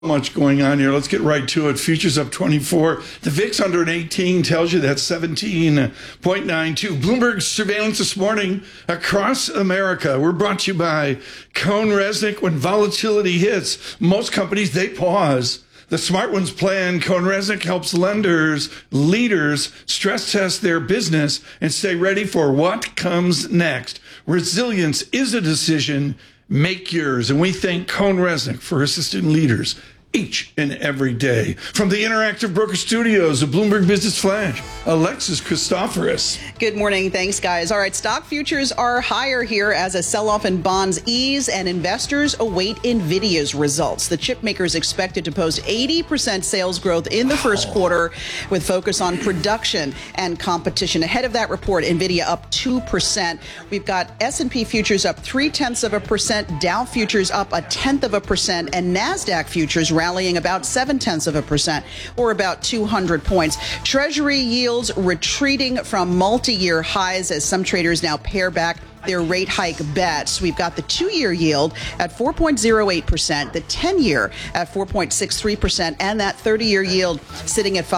Much going on here. Let's get right to it. Futures up 24. The VIX under an 18 tells you that's 17.92. Bloomberg surveillance this morning across America. We're brought to you by CohnReznick. When volatility hits, most companies, they pause. The smart ones plan. CohnReznick helps lenders, leaders stress test their business and stay ready for what comes next. Resilience is a decision. Make yours. And we thank CohnReznick for assisting leaders each and every day. From the Interactive Broker Studios of Bloomberg Business Flash, Alexis Christoforous. Good morning. Thanks, guys. All right, stock futures are higher here as a sell-off in bonds ease and investors await NVIDIA's results. The chip maker is expected to post 80% sales growth in the first quarter with focus on production and competition. Ahead of that report, NVIDIA up 2%. We've got S&P futures up 0.3%, Dow futures up 0.1%, and NASDAQ futures rallying about 0.7%, or about 200 points. Treasury yields retreating from multi-year highs as some traders now pare back their rate hike bets. We've got the 2-year yield at 4.08%, the 10-year at 4.63%, and that 30-year yield sitting at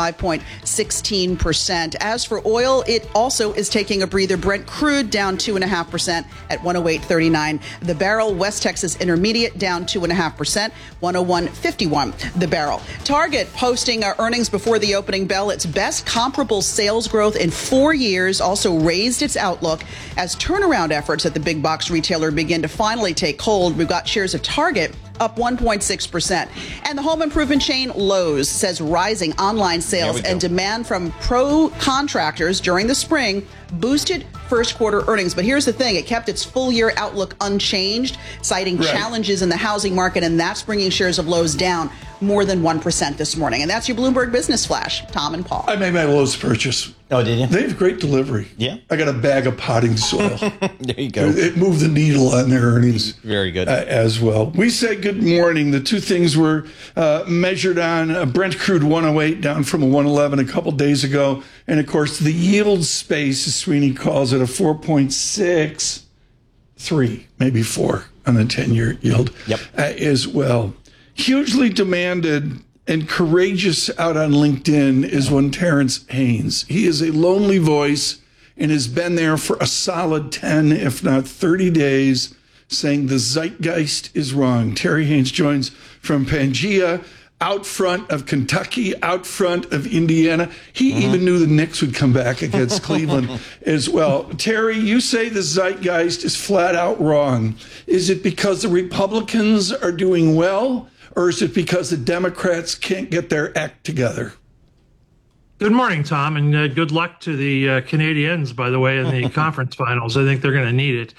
5.16%. As for oil, it also is taking a breather. Brent crude down 2.5% at 108.39 the barrel. West Texas Intermediate down 2.5%, 101.51 the barrel. Target posting earnings before the opening bell. Its best comparable sales growth in 4 years, also raised its outlook as turnaround efforts at the big box retailer begin to finally take hold. We've got shares of Target up 1.6%. And the home improvement chain Lowe's says rising online sales and demand from pro contractors during the spring boosted first quarter earnings. But here's the thing. It kept its full year outlook unchanged, citing challenges in the housing market, and that's bringing shares of Lowe's down more than 1% this morning. And that's your Bloomberg Business Flash. Tom and Paul. I made my Lowe's purchase. Oh, did you? They have great delivery. Yeah. I got a bag of potting soil. There you go. It moved the needle on their earnings. Very good. As well. We say good morning. The two things were measured on Brent crude 108 down from a 111 a couple days ago. And of course, the yield space, as Sweeney calls it, a 4.63, maybe 4 on the 10-year yield as well. Hugely demanded and courageous out on LinkedIn is one Terrence Haynes. He is a lonely voice and has been there for a solid 10, if not 30 days, saying the zeitgeist is wrong. Terry Haynes joins from Pangea, out front of Kentucky, out front of Indiana. He even knew the Knicks would come back against Cleveland as well. Terry, you say the zeitgeist is flat out wrong. Is it because the Republicans are doing well? Or is it because the Democrats can't get their act together? Good morning, Tom, and good luck to the Canadiens, by the way, in the conference finals. I think they're going to need it.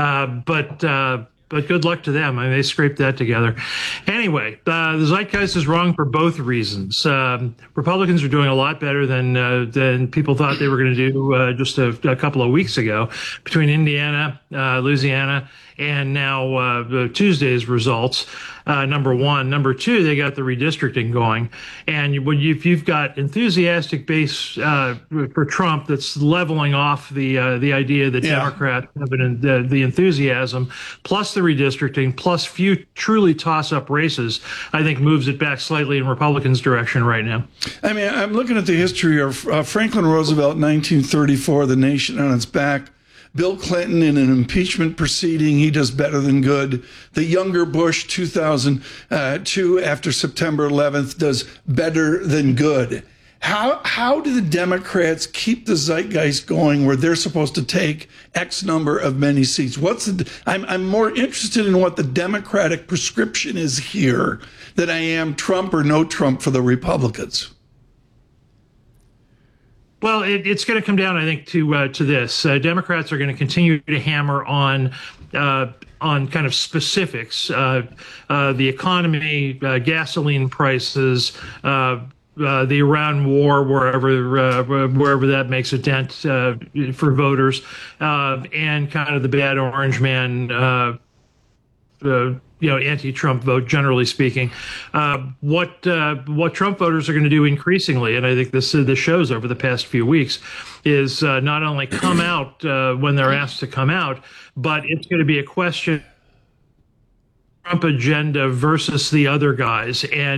But good luck to them. I mean, they scraped that together. Anyway, the zeitgeist is wrong for both reasons. Republicans are doing a lot better than people thought they were going to do just a couple of weeks ago. Between Indiana, Louisiana, and now Tuesday's results, number one. Number two, they got the redistricting going. And if you've got enthusiastic base for Trump that's leveling off the idea that Democrats have the enthusiasm, plus the redistricting, plus few truly toss-up races, I think moves it back slightly in Republicans' direction right now. I mean, I'm looking at the history of Franklin Roosevelt, 1934, the nation on its back. Bill Clinton in an impeachment proceeding, he does better than good. The younger Bush, 2002, after September 11th, does better than good. How do the Democrats keep the zeitgeist going where they're supposed to take X number of many seats? I'm more interested in what the Democratic prescription is here than I am Trump or no Trump for the Republicans. Well, it's going to come down, I think, to this. Democrats are going to continue to hammer on kind of specifics, the economy, gasoline prices, the Iran war, wherever that makes a dent for voters, and kind of the bad orange man. Anti-Trump vote, generally speaking. What Trump voters are going to do increasingly, and I think this shows over the past few weeks, is not only come out when they're asked to come out, but it's going to be a question Trump agenda versus the other guys. And